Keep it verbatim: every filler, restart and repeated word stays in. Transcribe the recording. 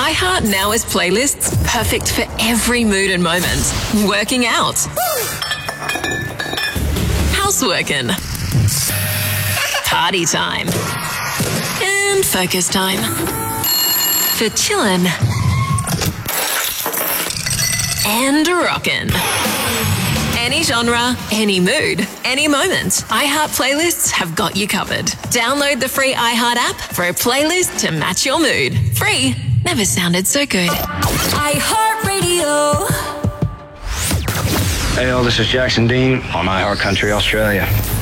iHeart now has playlists perfect for every mood and moment. Working out. Houseworking. Party time. And focus time. For chillin'. And rockin'. Any genre, any mood, any moment. iHeart Playlists have got you covered. Download the free iHeart app for a playlist to match your mood. Free never sounded so good. iHeart Radio. Hey, all, this is Jackson Dean on iHeart Country Australia.